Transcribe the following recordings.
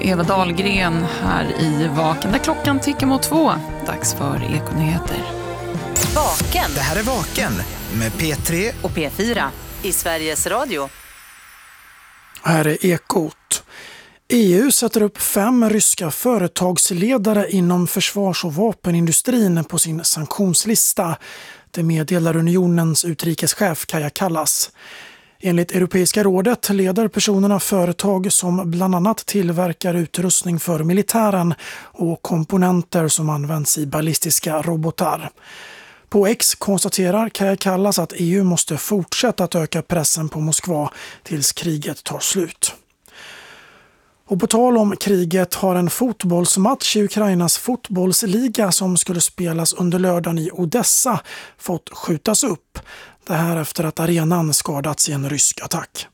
Eva Dahlgren här i Vaken där klockan tickar mot 2. Dags för Ekonyheter. Vaken. Det här är Vaken med P3 och P4 i Sveriges Radio. Här är Ekot. EU sätter upp 5 ryska företagsledare inom försvars- och vapenindustrin på sin sanktionslista. Det meddelar unionens utrikeschef Kaja Kallas. Enligt Europeiska rådet leder personerna företag som bland annat tillverkar utrustning för militären och komponenter som används i ballistiska robotar. På X konstaterar Kaja Kallas att EU måste fortsätta att öka pressen på Moskva tills kriget tar slut. Och på tal om kriget har en fotbollsmatch i Ukrainas fotbollsliga som skulle spelas under lördagen i Odessa fått skjutas upp. Det här efter att arenan skadats i en rysk attack.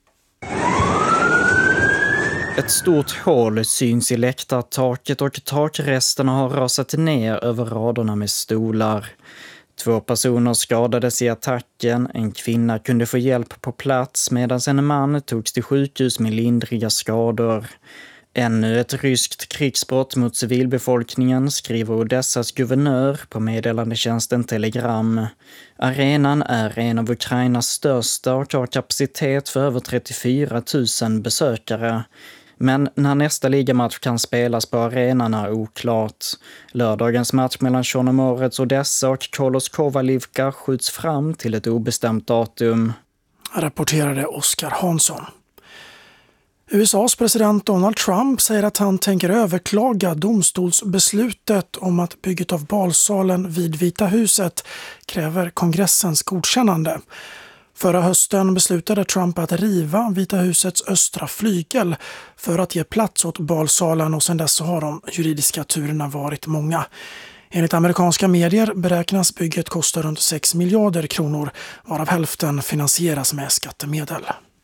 Ett stort hål syns i läktartaket och takresterna har rasat ner över raderna med stolar. 2 personer skadades i attacken, en kvinna kunde få hjälp på plats medan en man togs till sjukhus med lindriga skador. Ännu ett ryskt krigsbrott mot civilbefolkningen, skriver Odessas guvernör på meddelandetjänsten Telegram. Arenan är en av Ukrainas största och har kapacitet för över 34 000 besökare. Men när nästa ligamatch kan spelas på arenan är oklart. Lördagens match mellan Chornomorets Odessa och Kolos Kovalivka skjuts fram till ett obestämt datum. Rapporterade Oskar Hansson. USAs president Donald Trump säger att han tänker överklaga domstolsbeslutet om att bygget av balsalen vid Vita huset kräver kongressens godkännande. Förra hösten beslutade Trump att riva Vita husets östra flygel för att ge plats åt balsalen och sedan dess har de juridiska turerna varit många. Enligt amerikanska medier beräknas bygget kosta runt 6 miljarder kronor varav hälften finansieras med skattemedel.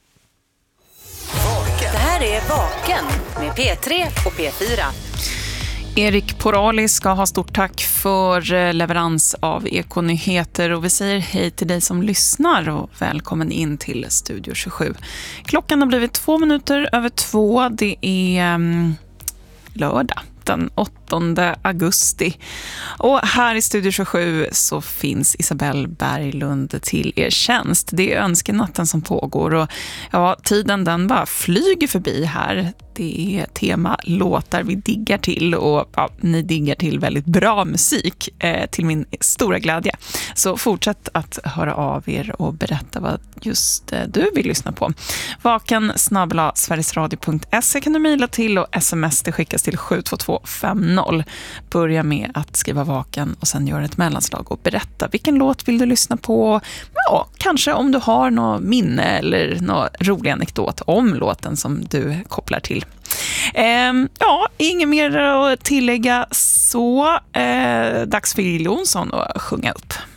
Det här är Vaken med P3 och P4. Erik Porali ska ha stort tack för leverans av Ekonyheter och vi säger hej till dig som lyssnar och välkommen in till Studio 27. Klockan har blivit 2 minuter över 2. Det är lördag den 8 augusti. Och här i Studio 27 så finns Isabelle Berglund till er tjänst. Det är önskenatten som pågår och ja, tiden den bara flyger förbi här. Det är tema låtar vi diggar till och ja, ni diggar till väldigt bra musik till min stora glädje. Så fortsätt att höra av er och berätta vad just du vill lyssna på. vaken@sverigesradio.se kan du mejla till och sms det skickas till 72250. Börja med att skriva Vaken och sen gör ett mellanslag och berätta vilken låt vill du lyssna på. Ja, kanske om du har något minne eller någon rolig anekdot om låten som du kopplar till. Ja, inget mer att tillägga så. Dags för Jill Johnson att sjunga upp.